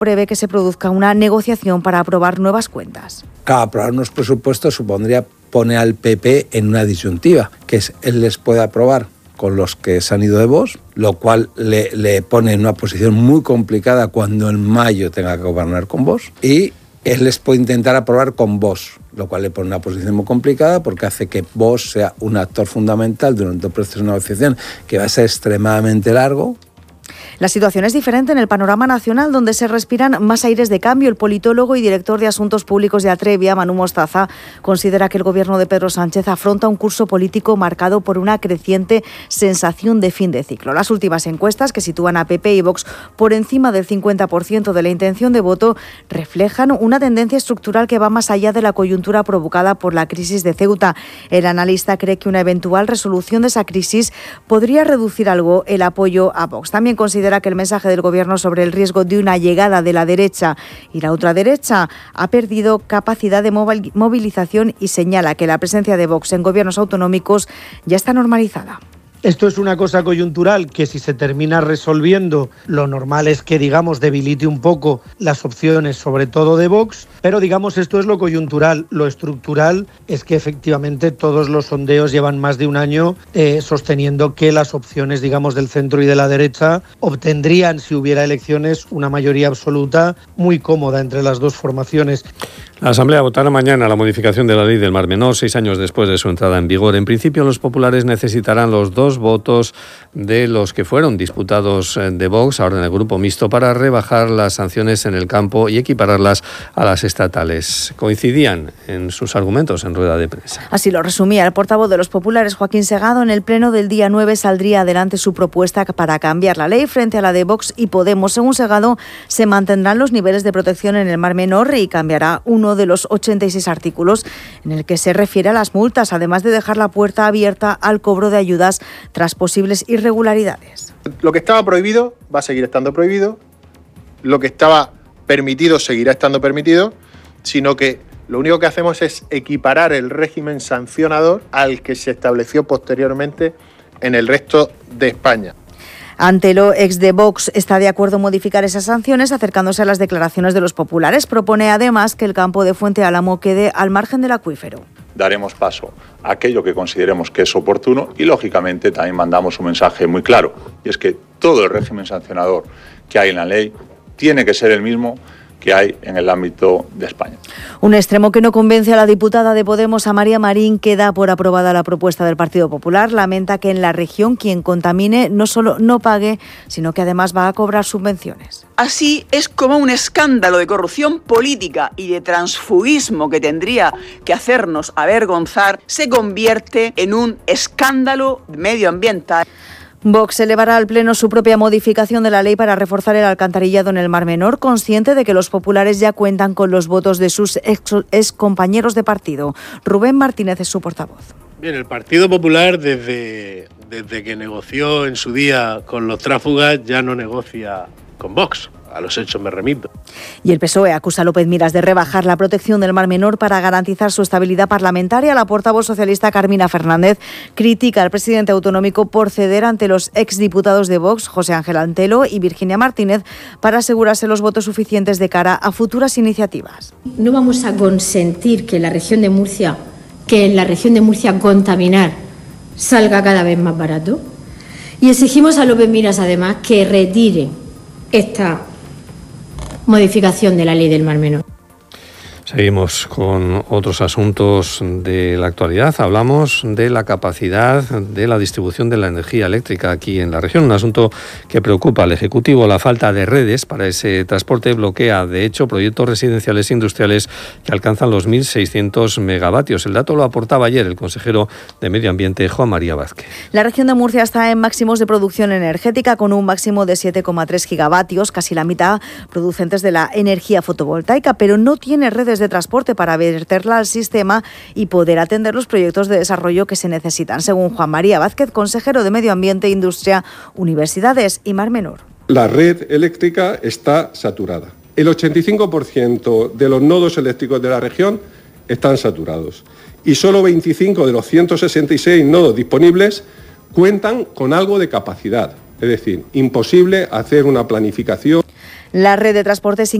prevé que se produzca una negociación para aprobar nuevas cuentas. Aprobar unos presupuestos supondría poner al PP en una disyuntiva, que es él les puede aprobar con los que se han ido de Vox, lo cual le pone en una posición muy complicada cuando en mayo tenga que gobernar con Vox, y él les puede intentar aprobar con Vox, lo cual le pone en una posición muy complicada porque hace que Vox sea un actor fundamental durante un proceso de negociación que va a ser extremadamente largo. La situación es diferente en el panorama nacional, donde se respiran más aires de cambio. El politólogo y director de Asuntos Públicos de Atrevia, Manu Mostaza, considera que el gobierno de Pedro Sánchez afronta un curso político marcado por una creciente sensación de fin de ciclo. Las últimas encuestas, que sitúan a PP y Vox por encima del 50% de la intención de voto, reflejan una tendencia estructural que va más allá de la coyuntura provocada por la crisis de Ceuta. El analista cree que una eventual resolución de esa crisis podría reducir algo el apoyo a Vox. También considera que el mensaje del Gobierno sobre el riesgo de una llegada de la derecha y la ultraderecha ha perdido capacidad de movilización y señala que la presencia de Vox en gobiernos autonómicos ya está normalizada. Esto es una cosa coyuntural que si se termina resolviendo, lo normal es que, digamos, debilite un poco las opciones, sobre todo de Vox, pero digamos esto es lo coyuntural. Lo estructural es que efectivamente todos los sondeos llevan más de un año sosteniendo que las opciones, digamos, del centro y de la derecha obtendrían, si hubiera elecciones, una mayoría absoluta muy cómoda entre las dos formaciones. La Asamblea votará mañana la modificación de la Ley del Mar Menor, 6 años después de su entrada en vigor. En principio, los populares necesitarán los 2 votos de los que fueron diputados de Vox, ahora en el grupo mixto, para rebajar las sanciones en el campo y equipararlas a las estatales. Coincidían en sus argumentos en rueda de prensa. Así lo resumía el portavoz de los populares, Joaquín Segado. En el pleno del día 9 saldría adelante su propuesta para cambiar la ley frente a la de Vox y Podemos. Según Segado, se mantendrán los niveles de protección en el Mar Menor y cambiará uno de los 86 artículos en el que se refiere a las multas, además de dejar la puerta abierta al cobro de ayudas tras posibles irregularidades. Lo que estaba prohibido va a seguir estando prohibido, lo que estaba permitido seguirá estando permitido, sino que lo único que hacemos es equiparar el régimen sancionador al que se estableció posteriormente en el resto de España. Antelo, ex de Vox, está de acuerdo en modificar esas sanciones, acercándose a las declaraciones de los populares. Propone además que el campo de Fuente Álamo quede al margen del acuífero. Daremos paso a aquello que consideremos que es oportuno y, lógicamente, también mandamos un mensaje muy claro, y es que todo el régimen sancionador que hay en la ley tiene que ser el mismo que hay en el ámbito de España. Un extremo que no convence a la diputada de Podemos, a María Marín, que da por aprobada la propuesta del Partido Popular. Lamenta que en la región quien contamine no solo no pague, sino que además va a cobrar subvenciones. Así es como un escándalo de corrupción política y de transfugismo que tendría que hacernos avergonzar se convierte en un escándalo medioambiental. Vox elevará al Pleno su propia modificación de la ley para reforzar el alcantarillado en el Mar Menor, consciente de que los populares ya cuentan con los votos de sus ex compañeros de partido. Rubén Martínez es su portavoz. Bien, el Partido Popular desde que negoció en su día con los tráfugas ya no negocia con Vox. A los hechos me remito. Y el PSOE acusa a López Miras de rebajar la protección del Mar Menor para garantizar su estabilidad parlamentaria. La portavoz socialista Carmina Fernández critica al presidente autonómico por ceder ante los exdiputados de Vox, José Ángel Antelo y Virginia Martínez, para asegurarse los votos suficientes de cara a futuras iniciativas. No vamos a consentir que en la región de Murcia contaminar salga cada vez más barato. Y exigimos a López Miras, además, que retire esta modificación de la ley del Mar Menor. Seguimos con otros asuntos de la actualidad. Hablamos de la capacidad de la distribución de la energía eléctrica aquí en la región, un asunto que preocupa al Ejecutivo. La falta de redes para ese transporte bloquea, de hecho, proyectos residenciales e industriales que alcanzan los 1.600 megavatios. El dato lo aportaba ayer el consejero de Medio Ambiente, Juan María Vázquez. La región de Murcia está en máximos de producción energética con un máximo de 7,3 gigavatios, casi la mitad producentes de la energía fotovoltaica, pero no tiene redes de transporte para verterla al sistema y poder atender los proyectos de desarrollo que se necesitan, según Juan María Vázquez, consejero de Medio Ambiente, Industria, Universidades y Mar Menor. La red eléctrica está saturada. El 85% de los nodos eléctricos de la región están saturados y solo 25 de los 166 nodos disponibles cuentan con algo de capacidad. Es decir, imposible hacer una planificación. La red de transportes